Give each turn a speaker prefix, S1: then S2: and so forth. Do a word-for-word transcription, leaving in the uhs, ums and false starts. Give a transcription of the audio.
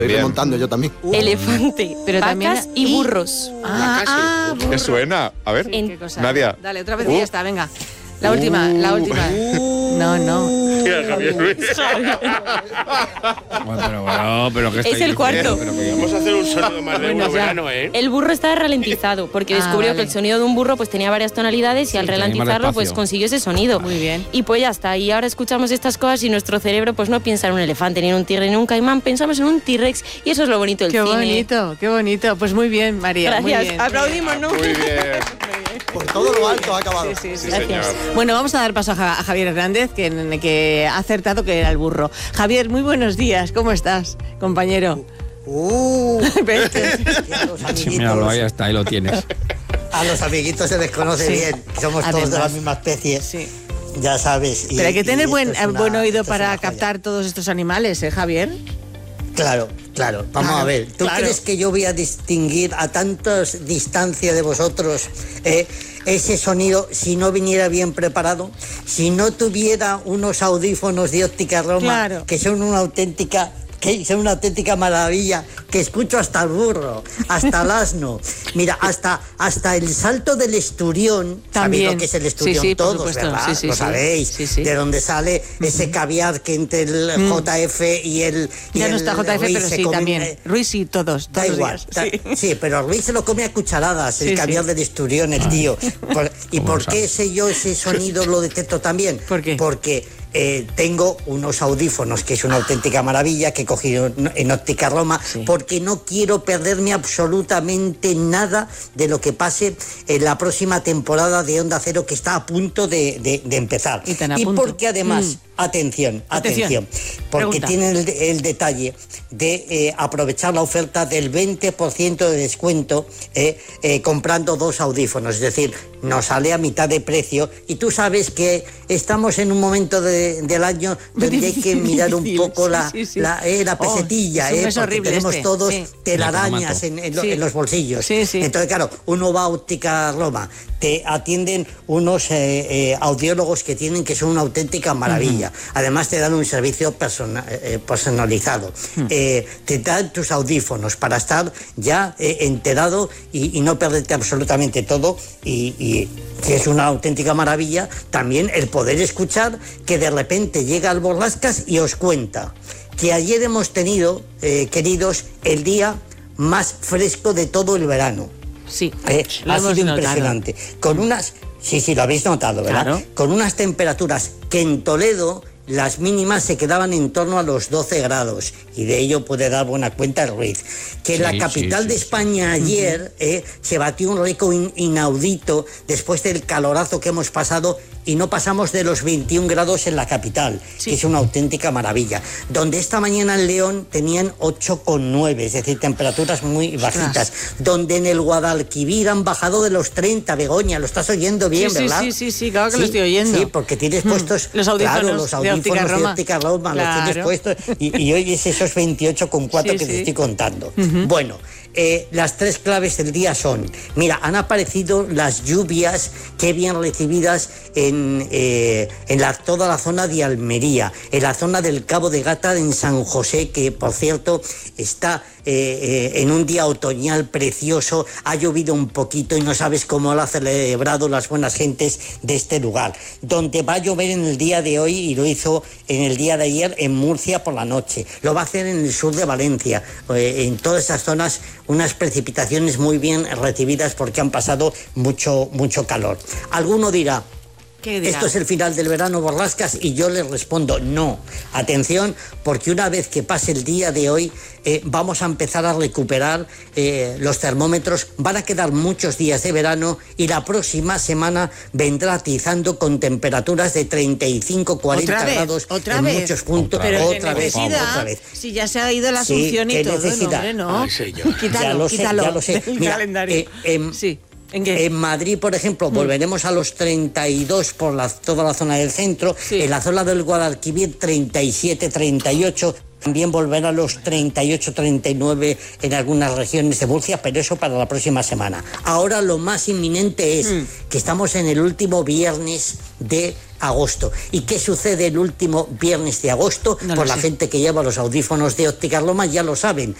S1: Estoy remontando yo también.
S2: Uh, Elefante, pero vacas también y, y burros.
S3: Ah, ah,
S4: ¿Qué suena? A ver,
S3: ¿Qué cosa?
S4: Nadia.
S3: Dale, otra vez y uh. ya está, venga. La última, uh. la última. Uh. No, no.
S4: Mira, Javier Ruiz.
S2: Bueno, pero, bueno, pero ¿qué está
S3: es el cuarto.
S2: Pero
S5: que vamos a hacer un sonido más de bueno, uno verano, ¿eh?
S3: El burro está ralentizado porque ah, descubrió vale. que el sonido de un burro pues tenía varias tonalidades y sí, al ralentizarlo pues consiguió ese sonido.
S2: Muy bien.
S3: Y pues ya está. Y ahora escuchamos estas cosas y nuestro cerebro pues no piensa en un elefante, ni en un tigre, ni en un caimán. Pensamos en un T-Rex y eso es lo bonito del
S2: qué
S3: cine.
S2: Qué bonito, qué bonito. Pues muy bien, María.
S3: Gracias.
S2: Muy bien.
S3: Aplaudimos, ¿no?
S4: Muy bien.
S1: Por todo lo alto ha acabado.
S2: Sí, sí, sí.
S4: Sí,
S2: Gracias.
S4: señor.
S2: Bueno, vamos a dar paso a, a Javier Hernández, que, que ha acertado que era el burro. Javier, muy buenos días. ¿Cómo estás, compañero?
S1: Uh,
S6: sí, míralo, ahí está, ahí lo tienes.
S1: A los amiguitos se les conoce sí. bien. Somos Además, todos de la misma especie.
S2: Sí.
S1: Ya sabes.
S2: Y, Pero hay que tener buen,
S1: una,
S2: buen oído para captar todos estos animales, ¿eh, Javier?
S1: Claro, claro. Vamos claro, a ver. ¿Tú claro. crees que yo voy a distinguir a tantas distancia de vosotros eh, ese sonido si no viniera bien preparado? Si no tuviera unos audífonos de Óptica Roma,
S2: claro.
S1: que son una auténtica... que son una auténtica maravilla, que escucho hasta el burro, hasta el asno, mira, hasta, hasta el salto del esturión.
S2: También.
S1: ¿Sabéis lo que es el esturión?
S2: Sí, sí,
S1: todos,
S2: supuesto.
S1: ¿verdad?
S2: Sí, sí,
S1: lo
S2: sí.
S1: sabéis,
S2: sí, sí.
S1: de donde sale uh-huh. ese caviar que entre el uh-huh. J F y el y
S2: Ya
S1: el
S2: no está J F,
S1: Ruiz
S2: pero
S1: se
S2: sí,
S1: come,
S2: también.
S1: Eh,
S2: Ruiz y todos, todos
S1: da igual,
S2: días.
S1: Da,
S2: sí.
S1: sí, pero Ruiz se lo come a cucharadas,
S2: sí,
S1: el caviar
S2: sí.
S1: del esturión, el tío. Por, ¿Y por qué sé yo ese sonido lo detecto también?
S2: ¿Por qué?
S1: Porque Eh, tengo unos audífonos que es una auténtica maravilla que he cogido en Óptica Roma sí. porque no quiero perderme absolutamente nada de lo que pase en la próxima temporada de Onda Cero, que está a punto de, de, de empezar.
S2: Y,
S1: y porque además mm. Atención, atención, atención, porque Pregunta. tienen el, el detalle de eh, aprovechar la oferta del veinte por ciento de descuento eh, eh, comprando dos audífonos, es decir, nos sale a mitad de precio y tú sabes que estamos en un momento de, del año donde hay que mirar un poco la, sí, sí, sí. la, eh, la pesetilla, oh, es eh, porque tenemos
S2: este.
S1: todos
S2: sí.
S1: telarañas en, en, lo, sí. en los bolsillos.
S2: Sí, sí.
S1: Entonces, claro, uno va a Óptica Roma, te atienden unos eh, eh, audiólogos que tienen que son una auténtica maravilla. Uh-huh. Además te dan un servicio persona, eh, personalizado. Uh-huh. Eh, te dan tus audífonos para estar ya eh, enterado y, y no perderte absolutamente todo y, y que es una auténtica maravilla también el poder escuchar que de repente llega al Borrascas y os cuenta que ayer hemos tenido, eh, queridos, el día más fresco de todo el verano.
S2: Sí,
S1: eh, ha sido impresionante.
S2: Notado.
S1: Con unas, sí, sí, lo habéis notado, ¿verdad?
S2: Claro.
S1: Con unas temperaturas que en Toledo las mínimas se quedaban en torno a los doce grados y de ello puede dar buena cuenta el Ruiz. Que en sí, la capital sí, de España sí. ayer uh-huh. eh, se batió un récord in, inaudito después del calorazo que hemos pasado y no pasamos de los veintiún grados en la capital, sí. que es una auténtica maravilla. Donde esta mañana en León tenían ocho coma nueve, es decir, temperaturas muy bajitas. Ostras. Donde en el Guadalquivir han bajado de los treinta, Begoña, lo estás oyendo bien,
S2: sí,
S1: ¿verdad?
S2: Sí, sí, sí, claro que sí, lo estoy oyendo.
S1: Sí, porque tienes puestos
S2: mm. los audífonos,
S1: claro, los audífonos
S2: de Óptica Roma,
S1: de Óptica Roma
S2: claro.
S1: los tienes puestos y, y oyes esos veintiocho coma cuatro sí, que sí. te estoy contando. Uh-huh. Bueno, eh, las tres claves del día son, mira, han aparecido las lluvias, qué bien recibidas en, eh, en la, toda la zona de Almería, en la zona del Cabo de Gata, en San José, que por cierto está eh, eh, en un día otoñal precioso, ha llovido un poquito y no sabes cómo lo han celebrado las buenas gentes de este lugar, donde va a llover en el día de hoy y lo hizo en el día de ayer en Murcia por la noche, lo va a hacer en el sur de Valencia, eh, en todas esas zonas unas precipitaciones muy bien recibidas porque han pasado mucho, mucho calor. Alguno dirá, esto es el final del verano, Borrascas, y yo les respondo, no. Atención, porque una vez que pase el día de hoy, eh, vamos a empezar a recuperar eh, los termómetros, van a quedar muchos días de verano y la próxima semana vendrá atizando con temperaturas de treinta y cinco, cuarenta
S2: ¿Otra
S1: grados
S2: vez? ¿Otra
S1: en
S2: vez?
S1: muchos puntos.
S2: Pero
S1: otra vez, otra vez.
S2: Si ya se ha ido la
S1: sí,
S2: Asunción y todo,
S1: necesidad.
S2: no, hombre, no.
S5: Ay, señor.
S2: Quítalo,
S1: ya lo sé,
S2: quítalo
S1: ya lo sé.
S2: del
S1: Mira,
S2: calendario.
S1: Eh, eh,
S2: sí. ¿En qué?
S1: En Madrid, por ejemplo, mm. volveremos a los treinta y dos por la, toda la zona del centro. Sí. En la zona del Guadalquivir, treinta y siete, treinta y ocho. También volverá a los treinta y ocho, treinta y nueve en algunas regiones de Murcia, pero eso para la próxima semana. Ahora lo más inminente es mm. que estamos en el último viernes de agosto. ¿Y qué sucede el último viernes de agosto? No Por la sé. gente que lleva los audífonos de Ópticas Lomas ya lo saben.